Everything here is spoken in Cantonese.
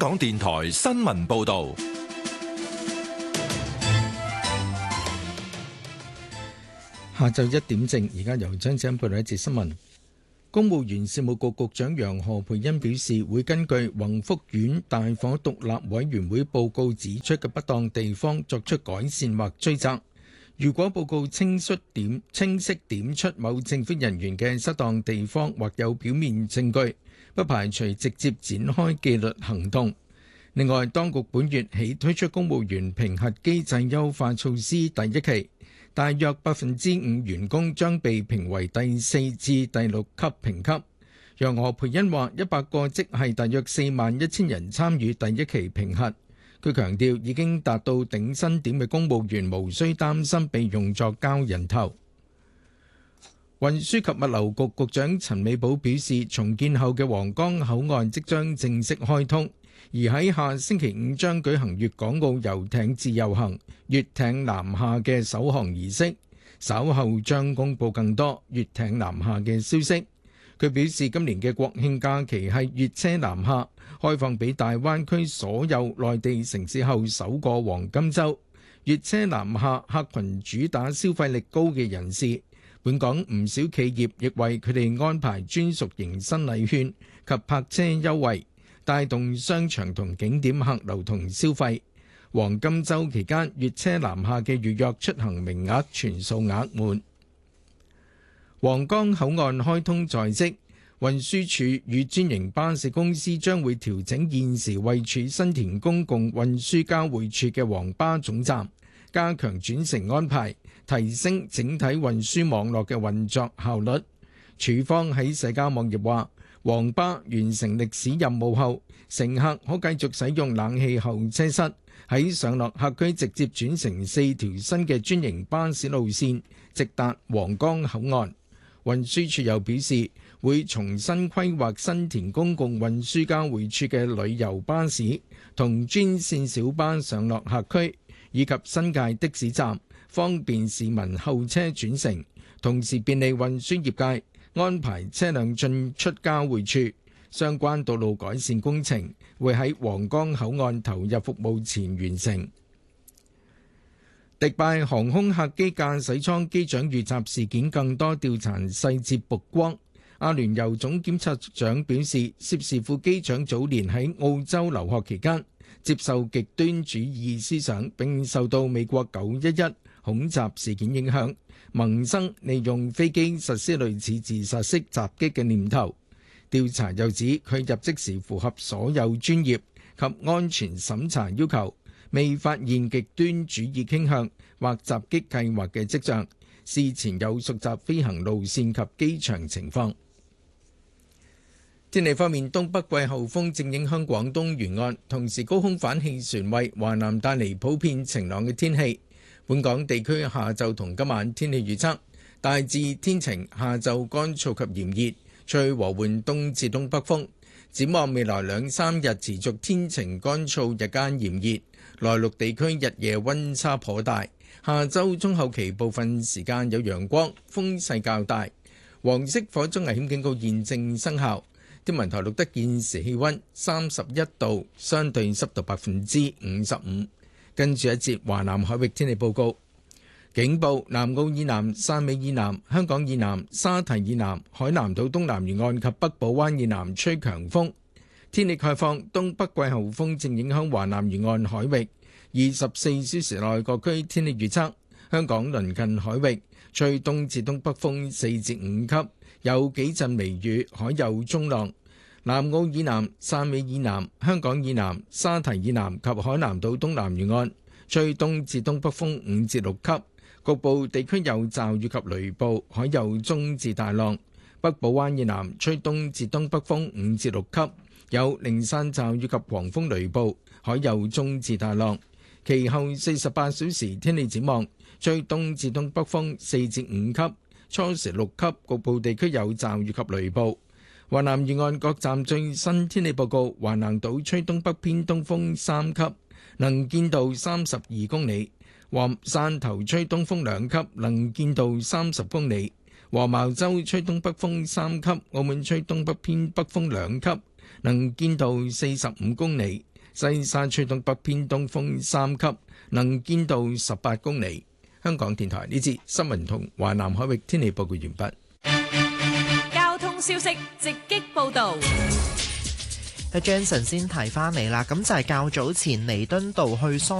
港電台新聞報道。 下晝1點正，而家由張子欣報道一節新聞。公務員事務局局長楊何蓓茵表示，會根據宏福苑大火獨立委員會報告指出嘅不當地方作出改善或追責。如果報告清晰點出某政府人員嘅失當地方或有表面證據，不排除直接展開紀律行動。另外，當局本月起推出公務員評核機制優化措施第一期，大約5%員工將被評為第4至第6級評級。楊何蓓茵話：100個職系大約41000人參與第一期評核。佢強調已經達到頂薪點嘅公務員無需擔心被用作交人頭。運輸及物流局局長陳美寶表示，重建後嘅皇崗口岸即將正式開通，而喺下星期五將舉行粵港澳遊艇自由行、粵艇南下嘅首航儀式，稍後將公布更多粵艇南下嘅消息。佢表示，今年嘅國慶假期係粵車南下，開放俾大灣區所有內地城市後首個黃金週。粵車南下客群主打消費力高嘅人士，本港唔少企業亦為佢哋安排專屬型新禮券及泊車優惠，帶動商場同景點客流同消費。黃金週期間，粵車南下嘅預約出行名額全數額滿。皇崗口岸開通在即，運輸署與專營巴士公司將會調整現時位處新田公共運輸交匯處嘅黃巴總站，加強轉乘安排，提升整體運輸網絡嘅運作效率。署方喺社交網頁話，黃巴完成歷史任務後，乘客可繼續使用冷氣候車室，喺上落客區直接轉乘4條新嘅專營巴士路線，直達皇崗口岸。運輸署又表示，會重新規劃新田公共運輸交匯處嘅旅遊巴士同專線小巴上落客區，以及新界的士站，方便市民候車轉乘，同時便利運輸業界安排車輛進出交匯處。相關道路改善工程會喺皇崗口岸投入服務前完成。迪拜航空客機駕駛艙機長遇襲事件更多調查細節曝光。阿聯酋總檢察長表示，涉事副機長早年喺澳洲留學期間接受極端主義思想，並受到美國911恐襲事件影響，萌生利用飛機實施類似自殺式襲擊嘅念頭。調查又指佢入職時符合所有專業及安全審查要求，未發現極端主義傾向或襲擊計劃嘅跡象，事前有熟習飛行路線及機場情況。天氣方面，東北季候風正影響廣東沿岸，同時高空反氣旋為華南帶嚟普遍晴朗嘅天氣。本港地區下晝同今晚天氣預測，大致天晴，下晝乾燥及炎熱，吹和緩東至東北風。展望未來2-3日持續天晴乾燥，日間炎熱，內陸地區日夜溫差頗大。下週中後期部分時間有陽光，風勢較大。黃色火災危險警告現正生效。天文台錄得現時氣溫31度，相對濕度55%。跟住一節華南海域天氣報告。警報：南澳以南、汕尾以南、香港以南、沙堤以南、海南島東南沿岸及北部灣以南吹強風。天氣概況：東北季候風正影響華南沿岸海域。24小時內各區天氣預測：香港鄰近海域吹東至東北風4至5級，有幾陣微雨，海有中浪。南澳以南、汕尾以南、香港以南、沙堤以南及海南島東南沿岸吹東至東北風5至6級，局部地區有驟雨及雷暴，海有中至大浪。北部灣以南吹東至東北風5至6級，有零散驟雨及狂風雷暴，海有中至大浪。其後48小時天氣展望，吹東至東北風4至5級，初時6級，局部地區有驟雨及雷暴。華南沿岸各站最新天氣報告：華南島吹東北偏東風3級，能見度32公里；汕頭吹東風2級，能見度30公里；黃茅洲吹東北風3級，澳門吹東北偏北風2級，能見度45公里。 西沙吹東北偏東風3級，能見度18公里。香港電台呢節新聞同華南海域天氣報告完畢。 交通消息直擊報導。 Johnson 先提翻你啦，咁就係較早前彌敦道去梳